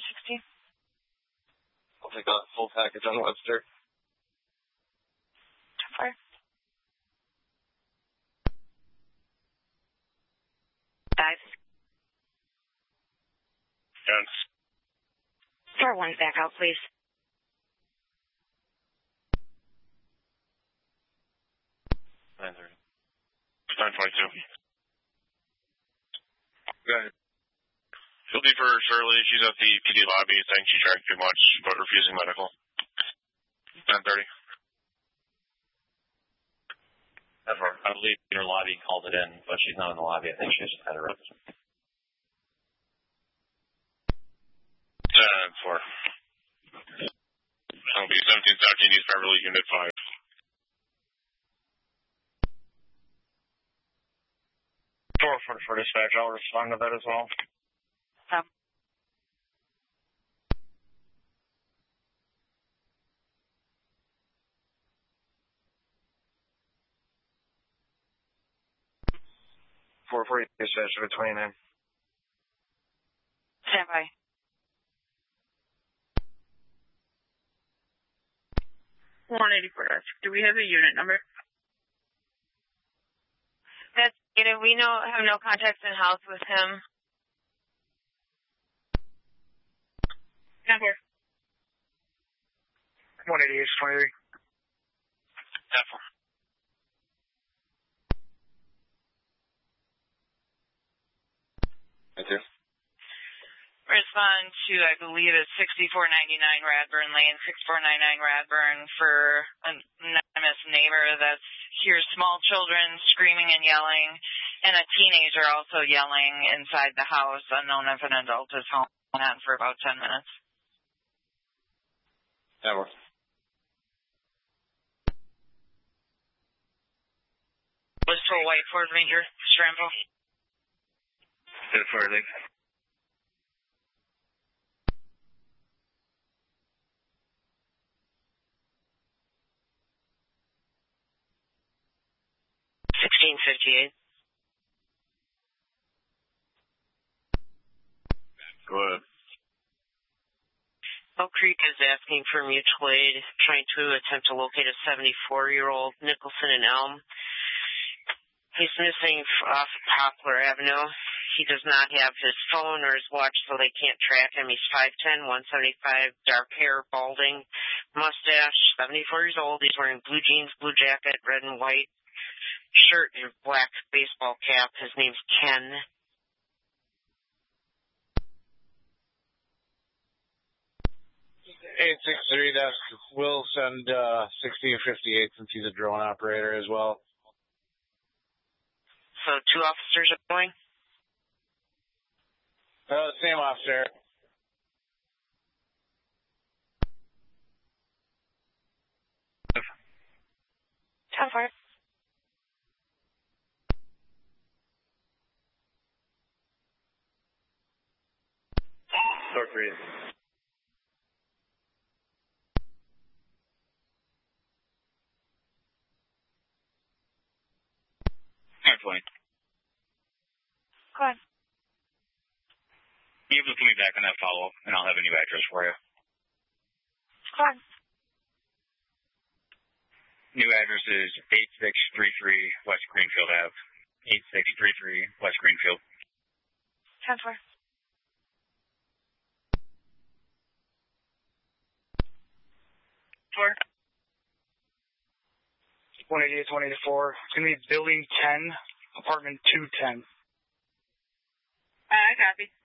316. I'll take a full package on Webster. 10-4. 5. 4-1 back out, please. 9:30. 9:22. Go ahead. Field for Shirley. She's at the PD lobby saying she drank too much but refusing medical. 10:30. I believe your lobby called it in, but she's not in the lobby. I think she just had a representative. 10-4. That'll be 1717 East Beverly, Unit 5. 444 dispatch. I'll respond to that as well. 440 dispatch for 29. Stand by. Do we have a unit number? That's data. We have no contacts in house with him. 10-4. 188, 23. 10-4. Right there. Respond to, I believe, it's 6499 Radburn Lane, 6499 Radburn for an anonymous neighbor that hears small children screaming and yelling, and a teenager also yelling inside the house, unknown if an adult is home, on for about 10 minutes. That works. List for White Ford Ranger, Stramble. Good for everything. Go ahead. Elk Creek is asking for mutual aid, trying to attempt to locate a 74-year-old Nicholson and Elm. He's missing off Poplar Avenue. He does not have his phone or his watch, so they can't track him. He's 5'10", 175, dark hair, balding, mustache, 74 years old. He's wearing blue jeans, blue jacket, red and white shirt, and black baseball cap. His name's Ken. 863, we'll send 1658 since he's a drone operator as well. So 2 officers are going? Same officer. Time for it. Door 3. Point. Go ahead. You can put me back on that follow-up, and I'll have a new address for you. Go ahead. New address is 8633 West Greenfield Ave. 8633 West Greenfield. 10-4. 4. 188, 184. It's going to be building 10, apartment 210. I copy.